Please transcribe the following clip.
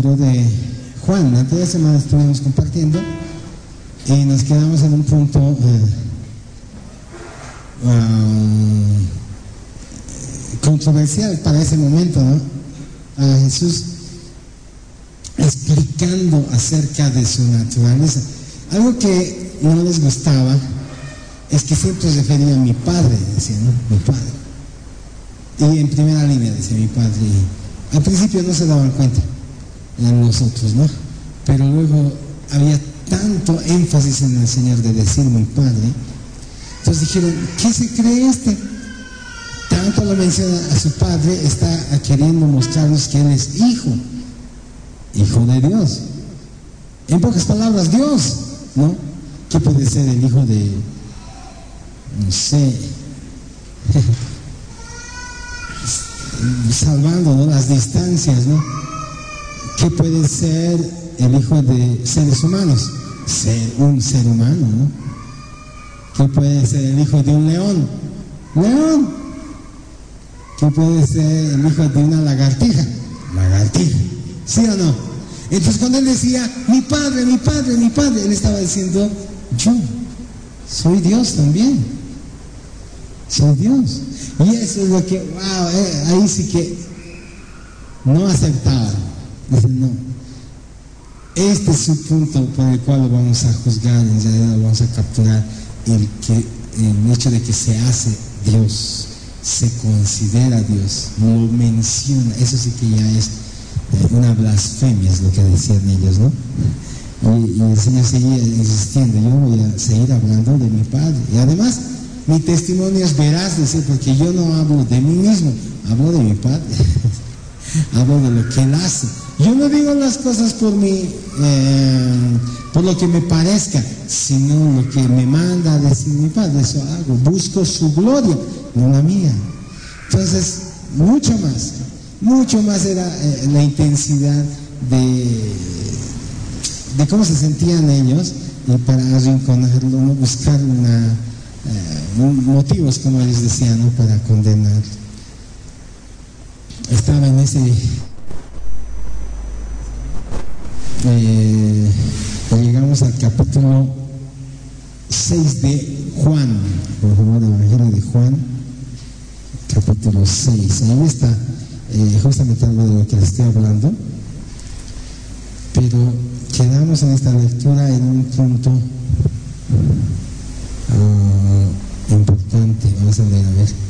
libro de Juan. Antes de semana estuvimos compartiendo y nos quedamos en un punto controversial para ese momento, ¿no? A Jesús explicando acerca de su naturaleza. Algo que no les gustaba es que siempre refería a mi padre, decía, ¿no? Mi padre. Y en primera línea decía mi padre. Y al principio no se daban cuenta en nosotros, ¿no? Pero luego había tanto énfasis en el Señor de decir mi padre. Entonces dijeron, ¿qué se cree este? Tanto lo menciona a su padre, está queriendo mostrarnos que él es hijo de Dios. En pocas palabras, Dios, ¿no? ¿Qué puede ser el hijo de, no sé, salvando, ¿no?, las distancias, ¿no? ¿Qué puede ser el hijo de seres humanos? Ser un ser humano, ¿no? ¿Qué puede ser el hijo de un león? ¡León! ¿Qué puede ser el hijo de una lagartija? Lagartija. ¿Sí o no? Entonces cuando él decía, mi padre, mi padre, mi padre, él estaba diciendo, yo soy Dios también. Soy Dios. Y eso es lo que, wow, ahí sí que no aceptaban. Dicen, no. Este es su punto por el cual lo vamos a juzgar, en realidad lo vamos a capturar, el hecho de que se hace Dios, se considera Dios, lo menciona. Eso sí que ya es una blasfemia, es lo que decían ellos, ¿no? Y el Señor seguía insistiendo, yo voy a seguir hablando de mi Padre. Y además, mi testimonio es veraz, decir, porque yo no hablo de mí mismo, hablo de mi Padre. Hablo de lo que Él hace. Yo no digo las cosas por lo que me parezca, sino lo que me manda a decir mi Padre, eso hago. Busco su gloria, no la mía. Entonces, mucho más era la intensidad de cómo se sentían ellos, y para arrinconarlo, ¿no?, buscar motivos, como ellos decían, ¿no?, para condenar. Estaba en ese llegamos al capítulo 6 de Juan, por favor, el Evangelio de Juan, capítulo 6. Ahí está justamente algo de lo que les estoy hablando, pero quedamos en esta lectura en un punto importante. Vamos a leer, a ver.